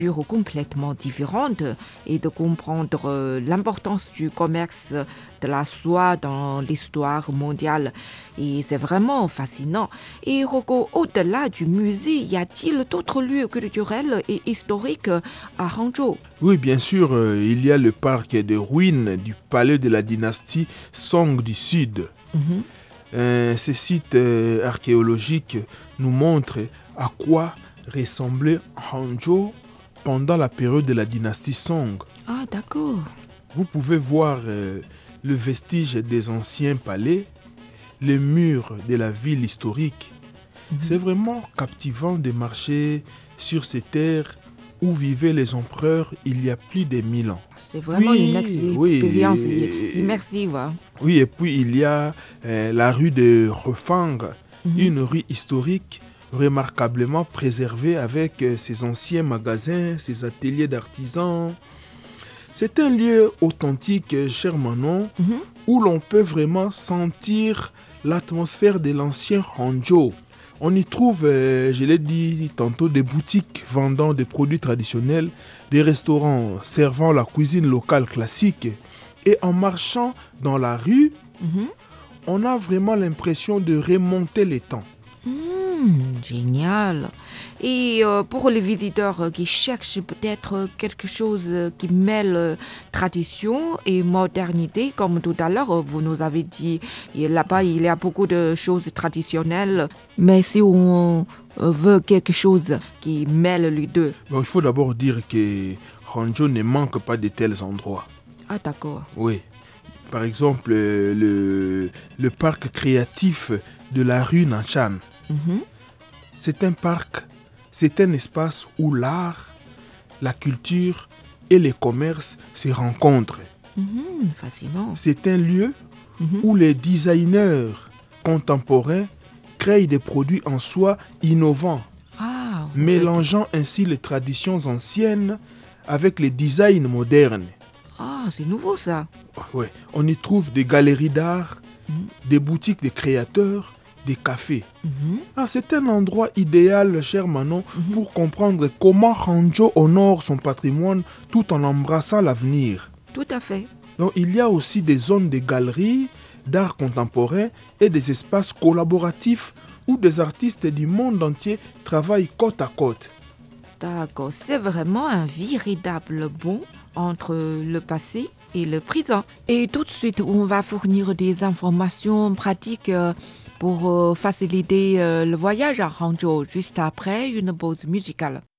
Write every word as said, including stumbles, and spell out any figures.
complètement différentes et de comprendre euh, l'importance du commerce de la soie dans l'histoire mondiale. Et c'est vraiment fascinant. Et Rocco, au-delà du musée, y a-t-il d'autres lieux culturels et historiques à Hangzhou? Oui, bien sûr, euh, il y a le parc des ruines du palais de la dynastie Song du Sud. Mhm. Euh, ces sites euh, archéologiques nous montrent à quoi ressemblait Hangzhou pendant la période de la dynastie Song. Ah, d'accord. Vous pouvez voir euh, le vestige des anciens palais, les murs de la ville historique. Mhm. C'est vraiment captivant de marcher sur ces terres où vivaient les empereurs il y a plus de mille ans. C'est vraiment Oui, une expérience oui, immersive. Hein. Oui, et puis il y a euh, la rue de Refang, Mhm. une rue historique remarquablement préservée avec euh, ses anciens magasins, ses ateliers d'artisans. C'est un lieu authentique, euh, cher Manon, Mhm. où l'on peut vraiment sentir l'atmosphère de l'ancien Hangzhou. On y trouve, euh, je l'ai dit tantôt, des boutiques vendant des produits traditionnels, des restaurants servant la cuisine locale classique. Et en marchant dans la rue, Mhm. on a vraiment l'impression de remonter les temps. Hmm, génial. Et euh, pour les visiteurs qui cherchent peut-être quelque chose qui mêle euh, tradition et modernité, comme tout à l'heure, vous nous avez dit, et là-bas, il y a beaucoup de choses traditionnelles. Mais si on euh, veut quelque chose qui mêle les deux. Bon, il faut d'abord dire que Hangzhou ne manque pas de tels endroits. Ah, d'accord. Oui. Par exemple, euh, le, le parc créatif de la rue Nanshan. Mhm. C'est un parc, c'est un espace où l'art, la culture et les commerces se rencontrent. Mhm, fascinant. C'est un lieu Mhm. où les designers contemporains créent des produits en soie innovants, Ah, vous mélangeant ainsi les traditions anciennes avec les designs modernes. Ah, c'est nouveau ça. Ouais, on y trouve des galeries d'art, Mhm. des boutiques de créateurs, des cafés. Mhm. Ah, c'est un endroit idéal, cher Manon, Mhm. pour comprendre comment Hangzhou honore son patrimoine tout en embrassant l'avenir. Tout à fait. Donc, il y a aussi des zones de galeries, d'art contemporain et des espaces collaboratifs où des artistes du monde entier travaillent côte à côte. D'accord, c'est vraiment un véritable pont entre le passé et le présent. Et tout de suite, on va fournir des informations pratiques euh, pour euh, faciliter euh, le voyage à Hangzhou juste après une pause musicale.